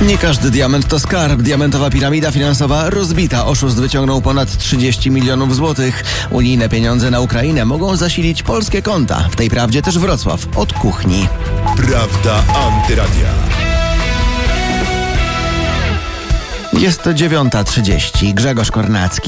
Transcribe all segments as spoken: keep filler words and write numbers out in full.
Nie każdy diament to skarb. Diamentowa piramida finansowa rozbita. Oszust wyciągnął ponad trzydzieści milionów złotych. Unijne pieniądze na Ukrainę mogą zasilić polskie konta. W tej prawdzie też Wrocław od kuchni. Prawda Antyradia. Jest dziewiąta trzydzieści. Grzegorz Kornacki.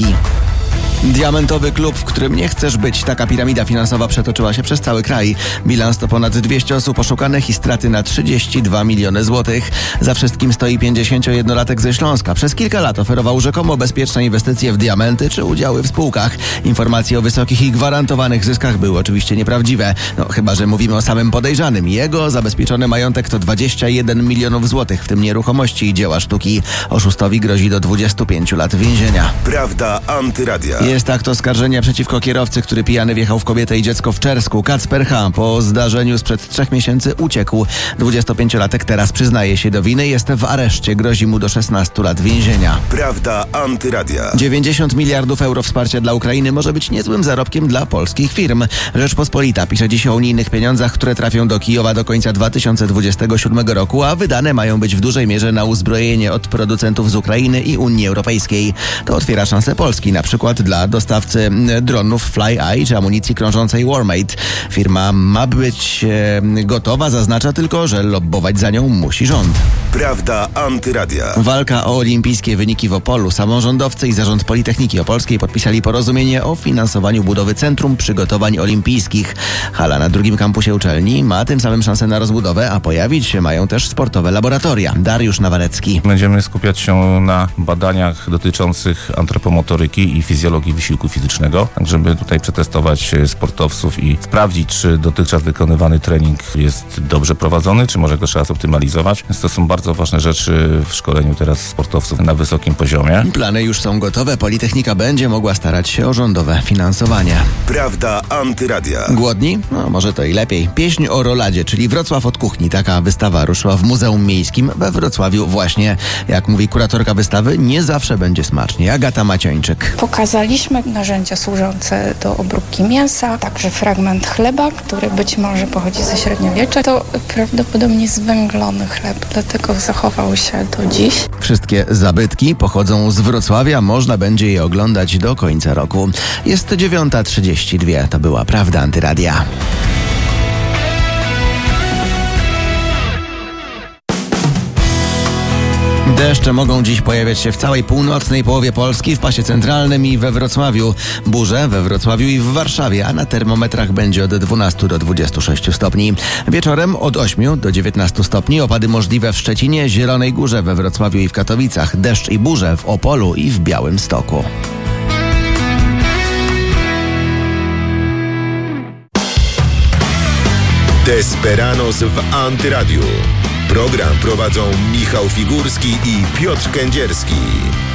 Diamentowy klub, w którym nie chcesz być. Taka piramida finansowa przetoczyła się przez cały kraj. Bilans to ponad dwieście osób oszukanych i straty na trzydzieści dwa miliony złotych. Za wszystkim stoi pięćdziesięciojednolatek ze Śląska. Przez kilka lat oferował rzekomo bezpieczne inwestycje w diamenty czy udziały w spółkach. Informacje o wysokich i gwarantowanych zyskach były oczywiście nieprawdziwe. No chyba że mówimy o samym podejrzanym. Jego zabezpieczony majątek to dwadzieścia jeden milionów złotych, w tym nieruchomości i dzieła sztuki. Oszustowi grozi do dwudziestu pięciu lat więzienia. Prawda Antyradia. Jest akt oskarżenia przeciwko kierowcy, który pijany wjechał w kobietę i dziecko w Czersku. Kacper H. po zdarzeniu sprzed trzech miesięcy uciekł. dwudziestopięciolatek teraz przyznaje się do winy. Jest w areszcie. Grozi mu do szesnastu lat więzienia. Prawda Antyradia. dziewięćdziesiąt miliardów euro wsparcia dla Ukrainy może być niezłym zarobkiem dla polskich firm. Rzeczpospolita pisze dziś o unijnych pieniądzach, które trafią do Kijowa do końca dwa tysiące dwudziestego siódmego roku, a wydane mają być w dużej mierze na uzbrojenie od producentów z Ukrainy i Unii Europejskiej. To otwiera szansę Polski, na przykład dla dostawcy dronów FlyEye czy amunicji krążącej Warmate. Firma ma być e, gotowa, zaznacza tylko, że lobbować za nią musi rząd. Prawda Antyradia. Walka o olimpijskie wyniki w Opolu. Samorządowcy i Zarząd Politechniki Opolskiej podpisali porozumienie o finansowaniu budowy Centrum Przygotowań Olimpijskich. Hala na drugim kampusie uczelni ma tym samym szansę na rozbudowę, a pojawić się mają też sportowe laboratoria. Dariusz Nawarecki. Będziemy skupiać się na badaniach dotyczących antropomotoryki i fizjologii wysiłku fizycznego, tak żeby tutaj przetestować sportowców i sprawdzić, czy dotychczas wykonywany trening jest dobrze prowadzony, czy może go trzeba zoptymalizować. Więc to są bardzo ważne rzeczy w szkoleniu teraz sportowców na wysokim poziomie. Plany już są gotowe. Politechnika będzie mogła starać się o rządowe finansowanie. Prawda Antyradia. Głodni? No może to i lepiej. Pieśń o roladzie, czyli Wrocław od kuchni. Taka wystawa ruszyła w Muzeum Miejskim we Wrocławiu właśnie. Jak mówi kuratorka wystawy, nie zawsze będzie smacznie. Agata Maciończyk. Pokazaliśmy narzędzia służące do obróbki mięsa, także fragment chleba, który być może pochodzi ze średniowiecza. To prawdopodobnie zwęglony chleb, dlatego zachował się do dziś. Wszystkie zabytki pochodzą z Wrocławia. Można będzie je oglądać do końca roku. Jest dziewiąta trzydzieści dwa. To była Prawda Antyradia. Deszcze mogą dziś pojawiać się w całej północnej połowie Polski, w pasie centralnym i we Wrocławiu. Burze we Wrocławiu i w Warszawie, a na termometrach będzie od dwunastu do dwudziestu sześciu stopni. Wieczorem od ośmiu do dziewiętnastu stopni. Opady możliwe w Szczecinie, Zielonej Górze, we Wrocławiu i w Katowicach. Deszcz i burze w Opolu i w Białymstoku. Desperados w Antyradiu. Program prowadzą Michał Figurski i Piotr Kędzierski.